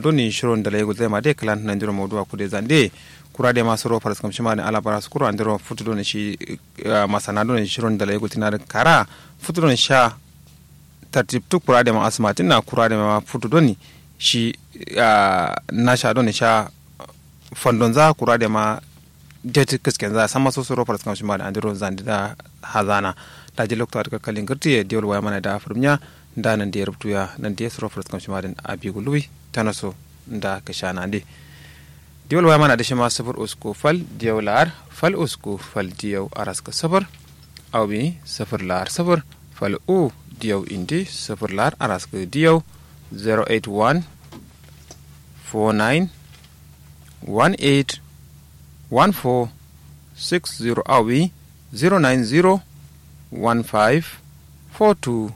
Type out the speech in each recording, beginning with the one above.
doni shiron da lego zai ma de klan nan jiro modu akude zande kura de masoro faras kam shima ne ala bara su kura andiro futu doni shi masana doni shiron da lego tinar kara futu doni sha tartib tu kura de ma asmatin na kura de ma futu doni shi nasha doni sha fondonza kura de ma jeti kisken za sama so soro faras kam shima ne andiro zande da hazana da je lokto arka kalin girti diol waya mana da afurnya da nan da rubutu ya nan da soro faras kam shima den abi gulubi tanaso da kashana de diol waya mana da shima safar usko fal diol lar fal usko fal diol araska safar awbi safar lar safar fal u diol indi safar lar araska diol 081 49 18 14 60 awbi 090 15 42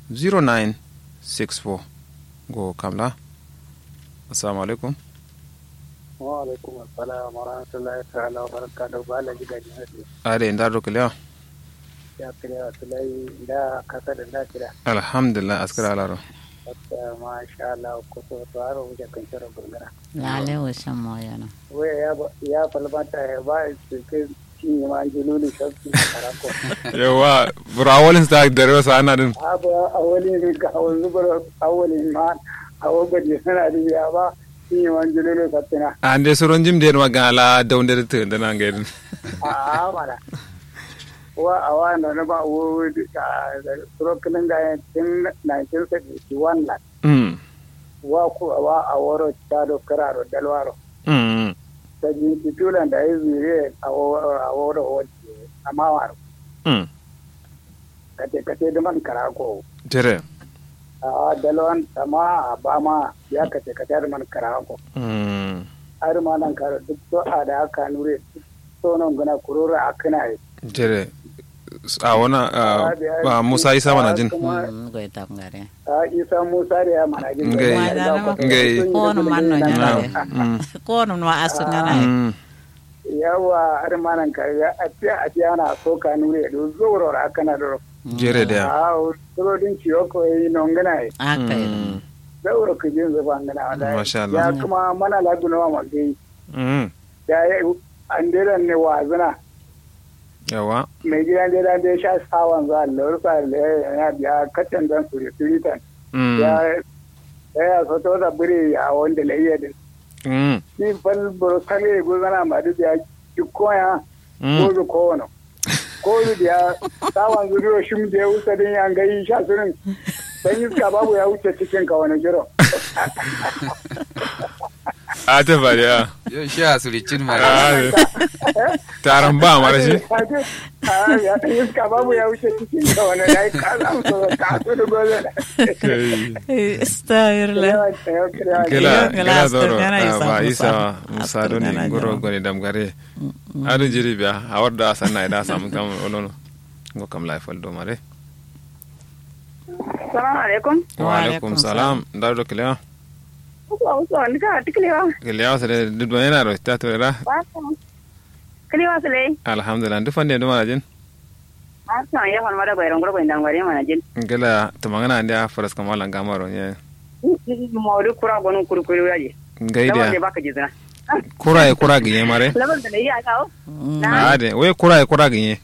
0964 go kamla. Assalamu alaikum. Wa alaikum assalam wa rahmatullahi ta'ala wa barakatuhu. Bala gidaje hadi. Are nda rokliya. Ya kira sulai da kasa da lafiya. Alhamdulillah askara alaro. Masha Allah ko so taro wuce kan shara gurgara. Lale wa shan moyana. Wai ya falmata ba su kai shi ma jilulu shafi karako. Yawa burawolin sta dare wasa ana din. Abu awali ga wanzu bura awali ma awogaje sana da ba shi ma jilulu satina. Ande suron jim der magala daunde te dana ngedin. Mala. Wa awana na ba wo surokin da tin 1971 la. Wa ku wa aworo tado kararo dalwaro. Da jintulan da yi zire aworo wace amawar. Kate da man karako. Tere. Dalwan sama ba ma ya kate da man karako. Har ma nan karo duk to da aka nure sonon gana kurura akana yi. Tere. A wana ba Musa Isa mana jin. Goy ta ngare. Isa Musa ya mana jin. Ngai. Ko no manno nyare. Ko no asu nyana. Yawa har ma nan karo a tiya na so ka nure do zoro akana do. Jere da. Soro din ciyo ko yi nongana yi. Akai. Zauro ku jin zuba ngana da. Masha Allah. Ya kuma mana lagunawa ma gai. Ya an dera ne wazana. Yawa. Mai gidan da ya sha sawan za a laurufa da ya biya kacin zan suritan. Ya soto da bire a wanda laye din. Ni fal burkale guzana ma duk ya ki koya ko zu kono. Ko zu ya sawan zuriyo shim da ya wuce din ya gai sha surin. Dan iska babu ya wuce cikin ka wani jiro. A ta bari ya. Yau shi a suricin ma. Taron ba mara shi. Ya iska babu ya wuce cikin ka wani ya yi kaza so ka so da gobe. Astaghfirullah. Kela zoro ba isa Musa doni goro goni damgare. Adu jiri biya a wadda sanna ida samu kam onono. Ngo kam laifal do mare. Assalamu alaikum. Wa alaikum salam. Ndaro kila. Ni ka tiklewa. Kila sare dudu yana ro ta to ra. Kliwa sale. Alhamdulillah ndu fande ndu mana jin. Asa ya hon mara bayron gurbo indan wari mana jin. Gela to mangana ndia faras kamala ngamaro ye. Mawdu kura gonu kurkuru yaji. Ngaidia. Ne baka jizna. Kura ginye mare. Labar da ya kawo. Ade we kura ginye.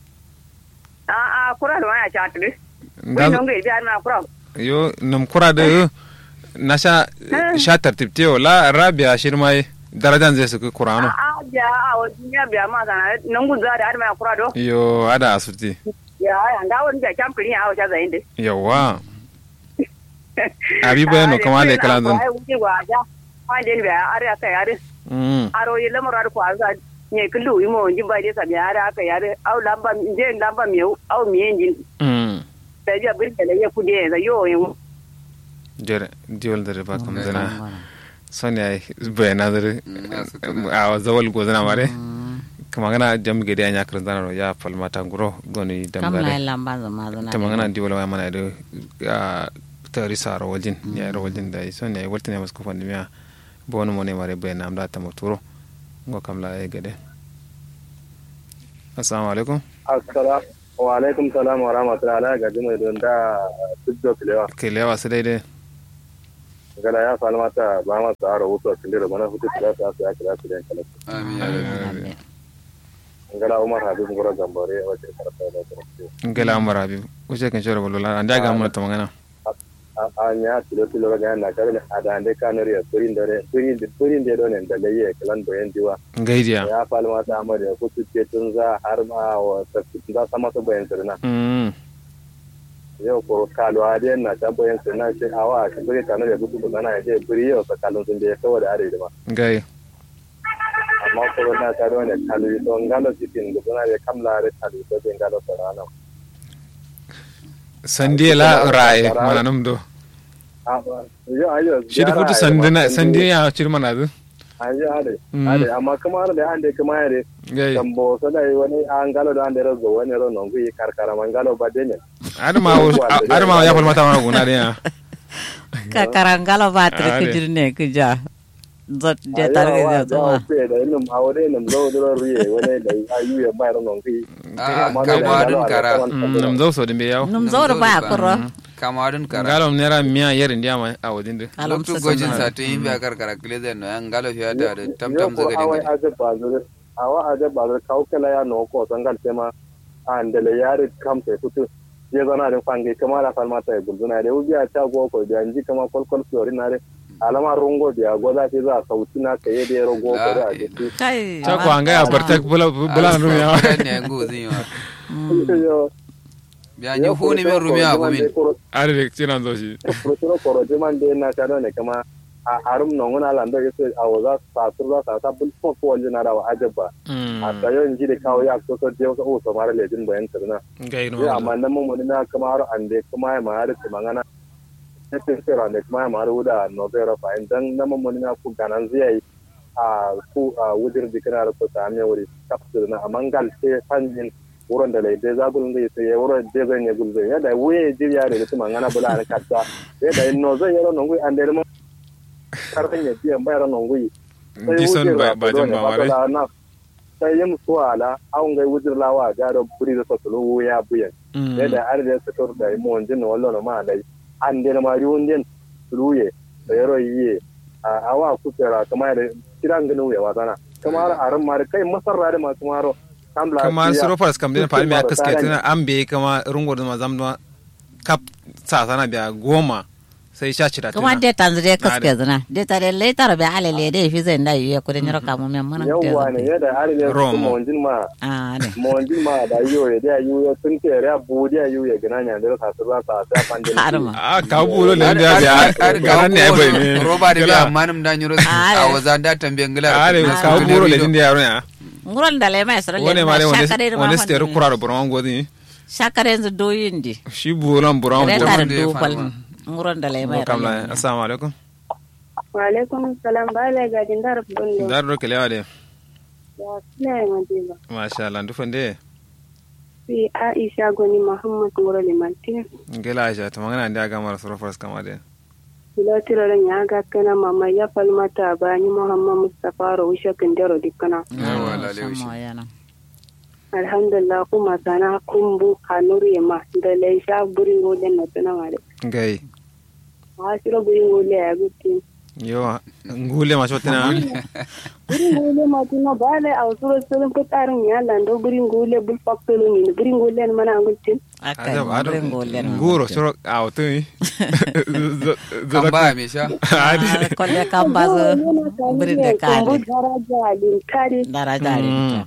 Kura da wani cha tudu. Wai non ga biya na kura. Yo nam kura de nasha sha tartibtiyo la rabia shirmai darajan zai su kurano. Biya ma sana nan guza da adama kura do. Yo ada asuti. Ya da wani da champion ya hawa zayin de. Yawa. Abi bayano kamale kala don. Ai den biya are aka yare. Aro yi lamar ko aza ne kullu yi mo jin bai de sabi are aka yare au lamba je lamba miyo au miyenjin. Sai ya bin da ya kudi da yo. Jere diol dare ba kam dana. Sonia bayana dare a zawal gozana mare. Kamangana jam gede anya krandana ya falmata nguro goni damgare. Kamla lamba zama zana. Tamangana diol wa mana do tarisa rawajin ya rawajin da sonia waltine masko fandimiya bono mone mare bayana amda tamoturo ngo kamla e gede. Assalamu alaikum. Assalamu wa alaikum salam wa rahmatullahi ga jimai don da tuddo kilewa. Kilewa sai dai. gala ya falmata ba ma tsara wuto kinde da mana hutu da sa ya kira su da kala amin ya rabbi gala Umar Habib gora gambare wace karfa da karfe ngala Umar Habib wace kan shawara bolola anda ga mun ta magana a nya tilo ga na kare ada ande kanari purin da don da laye kalan bayan diwa ngaidiya ya falmata amma da hutu ce tun za har ma wa tafi da sama su bayan sirna yau ko kalu hadiyan na ta bayan sirna shi awa shi bari kanari da gudu bana ya ce buri yau sakalun sun da ya kawo da arewa ba ngai amma ko na ta don kalu to ngalo cikin da bana ya kamla da kalu to ngalo sarana sandila raye mananum do shi da futu sandiya cirmana du ayo ade amma kuma da ande kuma yare tambo so dai wani an galo da ande rogo wani ro non gui karkara mangalo badenya adama ya falmata ma guna de ka karangalo batre ke jirne ke ja zot de targe de to ma da inum awre num do riye wani da ayu ya bayro non gui kamadun kara num zo so dimbe yaw num zo ba koro kamadun kara galom nera miya yerin dia ma awodin de loktu gojin sa to yin biya karkara kile de no an galo fiya da tamtam zaga de awa aje bazur kaukela ya no ko sangal tema andele yare kampe tutu je zana da fange kamar da falmata ya guduna da ubiya ta go ko da anji kama kolkol flori na re alama rungo da goza ce za sauti na kai da rogo ko da ake kai ta ko an ga ya barta bula rumiya ne nguzin yo biya ni huni men rumiya ko min are de tinan zo shi ko je man de na ta ne kama a harum non wala lando yake a waza saturra sa bul ko wanje na rawa ajaba a tayo inji da kawo ya so so je o so mara lejin bayan tarna ngai no ya amma nan mun na kamar ande kuma ya mara kuma ngana sai sai ran da kuma ya mara wuda no zero fa dan nan mun na ku ganan zai a ku wudir dikana ko ta me wuri tafsir na amangal sai fanjin wurin da laidai zagulun zai sai wurin da zai ne gulzai ya da wuye jiriya da kuma ngana bula na katta ya da no zai yaro no gui ande mu karfin ya biyan bayar nan guyi dison ba jin ba ware sai yin suwala an gai wujir lawa da da buri da sotulu ya buyan da arde sator da mu wanjin wallo ma dai an da ma riwon din ruye da yaro yi awa ku tera kamar da kiran ganu ya wazana kamar aran ma kai masarra da ma kamar surofas kam din falmi akaske tana ambe kama rungo da mazam kap sa sana biya goma sai sha cira kuma de tanzre kaske zana de tare le tar be ale le de fi zai ndai ya kudin ro kamu men mun de yawa ne da ale le mo ndin ma mo ndin ma da yo ya da yo tun ke ra bu da yo ya gana nya da ka sa ta pandin ka bu lo le da ya ga ne ai bai ne roba de biya manum da nyuro a wazan da tambe ngila ka bu lo le din da yaro ya nguron da le mai sura le wone ste ru kuraro boron godi shakare zu doyindi shi buron nguron da lema kamla assalamu alaikum wa alaikum salam bale ga jindar bunne dar ro kelewa de ya sile madiba masha Allah ndufande fi Aisha goni Muhammad ngorole mantin ngela Aisha to mangana nda ga mara surofas kamade ilo tiro ran ya ga kana mama ya falmata bani Muhammad Mustafa ro wisha kindero dikana wala le wishi alhamdulillah kuma sana kumbu kanuri ma da laisha burin goden na tana mare ngai asiro burin gole ya gutin yo ngule ma shotina burin gole ma tuna bale ausuro sulun putarin ya lando burin gole bul faktolo ni burin gole mana angutin akai burin gole nguro shoro auto kamba me sha kolle kamba zo burin de kali daraja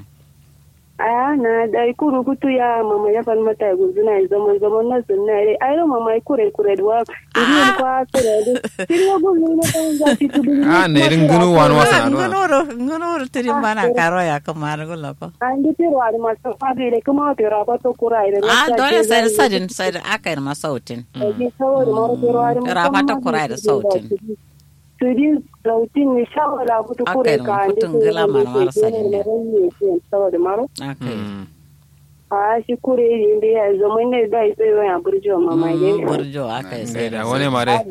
na da ikuru kutu ya mama ya falmata ya guzuna zaman na sunna re ayo mama ikure duwa irin kwa sere tiriyo guzu na kan za ti tudu ne ringunu wan wasa ngunu tirimana karo ya kamar gulo ko andi tiro ar ma sa fagire kuma tiro ba to kurai re dole sai aka ma sautin ji sawar maro tiro ar ma ra fata kurai da sautin tudin sautin ne shawara kutu kure ka andi gila mana ne sawar maro shi kure inde ya zaman ne da sai ya burjo mama ne burjo aka sai da wani mare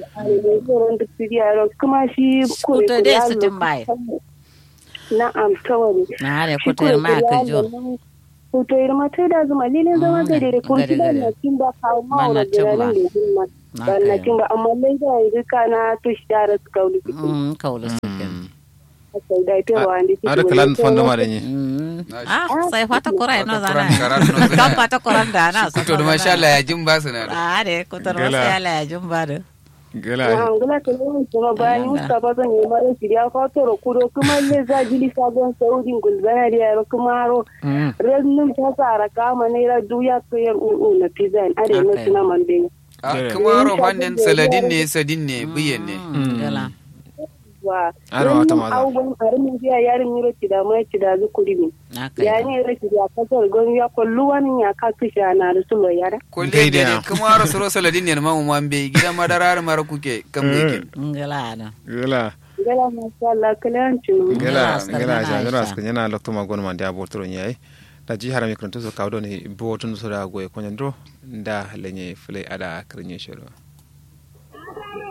kuma shi kure da su timbai na'am tawari na da kutar ma ka jo kutar ma sai da zuma lilin zaman da dare kun da na kin da kawo ma da nan da na kin ba amma lai da yi kana to shara kauli kauli sukin sai dai te wa andi ada kalan fondo ma denye sai fata korai no zana kan fata koran da na to da masha Allah ya jin ba su na are ko to masha Allah ya jin ba da gela gela ko kuma bayan Mustafa zan yi mara shirya ko to kudo kuma le za jili sabon saudi gulbana da kuma ro ranin ta tsara kama ne ra duya ko yar na pizza are no suna mande kuma ro fanden saladin ne sadin ne biyen ne gela wa aro ta maza awon armin biya yarin miro da mai da zukuri ne ya ne rashi da kasar gon ya kullu wani ya ka kisha na rusulo yara kulle ne kuma ro suro saladin ne ma mu be gidan madarar mara kuke kan beke gela masha Allah kalan cinu gela jagara ska yana lokto magon man da botoro nyai da ji harami kranto so kawdo ni botun so da goye konyandro da lenye fle ada krenye shoro